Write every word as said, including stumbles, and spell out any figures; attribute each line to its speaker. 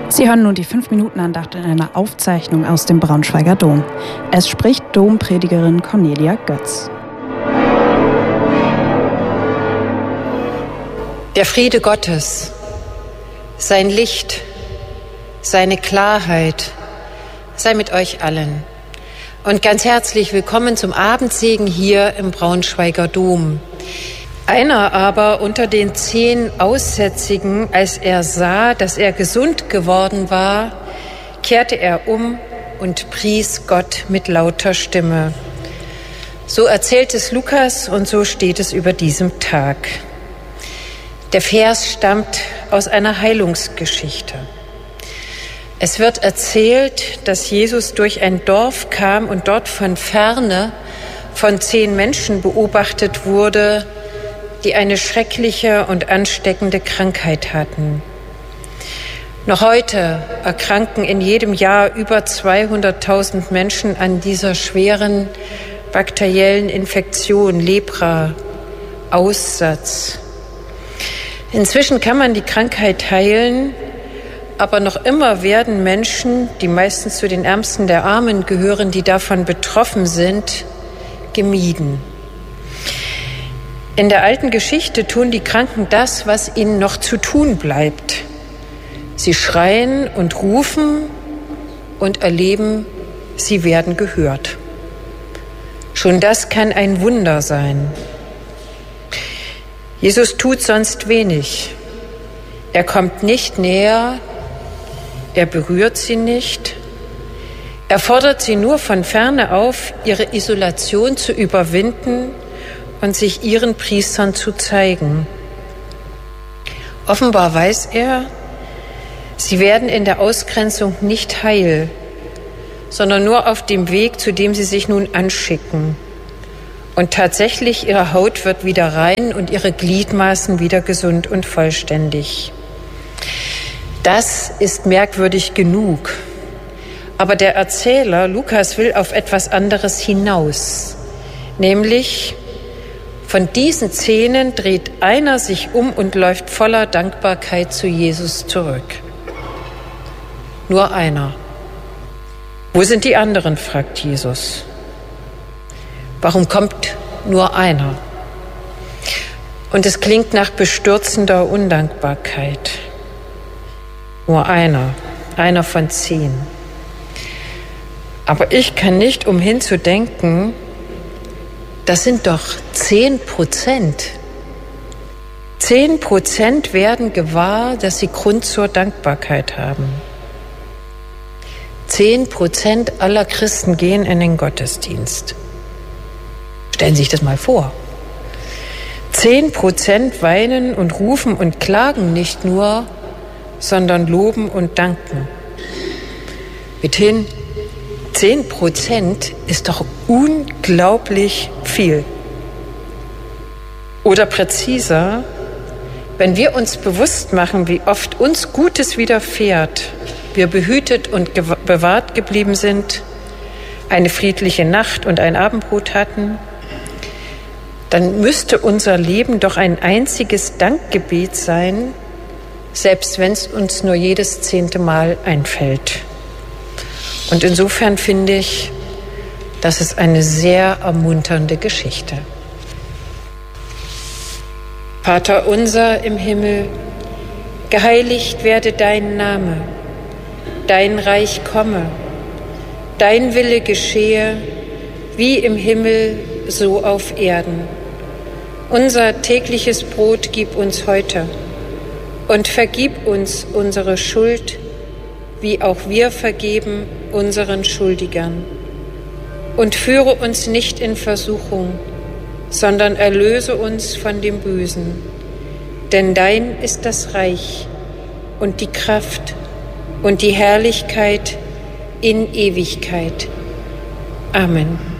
Speaker 1: Sie hören nun die fünf Minuten Andacht in einer Aufzeichnung aus dem Braunschweiger Dom. Es spricht Dompredigerin Cornelia Götz.
Speaker 2: Der Friede Gottes, sein Licht, seine Klarheit sei mit euch allen. Und ganz herzlich willkommen zum Abendsegen hier im Braunschweiger Dom. Einer aber unter den zehn Aussätzigen, als er sah, dass er gesund geworden war, kehrte er um und pries Gott mit lauter Stimme. So erzählt es Lukas und so steht es über diesem Tag. Der Vers stammt aus einer Heilungsgeschichte. Es wird erzählt, dass Jesus durch ein Dorf kam und dort von Ferne von zehn Menschen beobachtet wurde, die eine schreckliche und ansteckende Krankheit hatten. Noch heute erkranken in jedem Jahr über zweihunderttausend Menschen an dieser schweren bakteriellen Infektion, Lepra, Aussatz. Inzwischen kann man die Krankheit heilen, aber noch immer werden Menschen, die meistens zu den Ärmsten der Armen gehören, die davon betroffen sind, gemieden. In der alten Geschichte tun die Kranken das, was ihnen noch zu tun bleibt. Sie schreien und rufen und erleben, sie werden gehört. Schon das kann ein Wunder sein. Jesus tut sonst wenig. Er kommt nicht näher, er berührt sie nicht. Er fordert sie nur von ferne auf, ihre Isolation zu überwinden und sich ihren Priestern zu zeigen. Offenbar weiß er, sie werden in der Ausgrenzung nicht heil, sondern nur auf dem Weg, zu dem sie sich nun anschicken. Und tatsächlich, ihre Haut wird wieder rein und ihre Gliedmaßen wieder gesund und vollständig. Das ist merkwürdig genug. Aber der Erzähler, Lukas, will auf etwas anderes hinaus. Nämlich, von diesen Szenen dreht einer sich um und läuft voller Dankbarkeit zu Jesus zurück. Nur einer. Wo sind die anderen, fragt Jesus. Warum kommt nur einer? Und es klingt nach bestürzender Undankbarkeit. Nur einer, einer von zehn. Aber ich kann nicht umhin zu denken, das sind doch zehn Prozent. Zehn Prozent werden gewahr, dass sie Grund zur Dankbarkeit haben. Zehn Prozent aller Christen gehen in den Gottesdienst. Stellen Sie sich das mal vor. Zehn Prozent weinen und rufen und klagen nicht nur, sondern loben und danken. Mithin, zehn Prozent ist doch unglaublich viel. Oder präziser, wenn wir uns bewusst machen, wie oft uns Gutes widerfährt, wir behütet und bewahrt geblieben sind, eine friedliche Nacht und ein Abendbrot hatten, dann müsste unser Leben doch ein einziges Dankgebet sein, selbst wenn es uns nur jedes zehnte Mal einfällt. Und insofern finde ich, das ist eine sehr ermunternde Geschichte. Vater unser im Himmel, geheiligt werde dein Name, dein Reich komme, dein Wille geschehe, wie im Himmel, so auf Erden. Unser tägliches Brot gib uns heute und vergib uns unsere Schuld, wie auch wir vergeben unseren Schuldigern. Und führe uns nicht in Versuchung, sondern erlöse uns von dem Bösen. Denn dein ist das Reich und die Kraft und die Herrlichkeit in Ewigkeit. Amen.